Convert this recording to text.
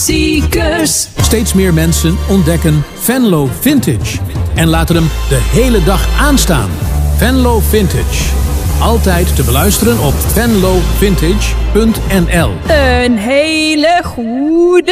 klassiekers. Steeds meer mensen ontdekken Venlo Vintage en laten hem de hele dag aanstaan. Venlo Vintage. Altijd te beluisteren op venlovintage.nl. Een hele goede